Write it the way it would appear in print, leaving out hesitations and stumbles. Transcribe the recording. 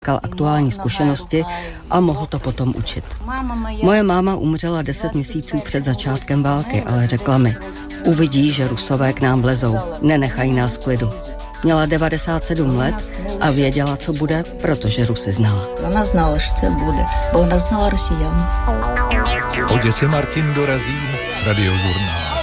aktuální zkušenosti a mohl to potom učit. Moje máma umřela 10 měsíců před začátkem války, ale řekla mi, uvidí, že Rusové k nám vlezou, nenechají nás v klidu. Měla 97 let a věděla, co bude, protože Rusy znala. Ona znala, co bude, bo ona znala Rusijan. Z Oděsy Martin Dorazín, Radiožurnál.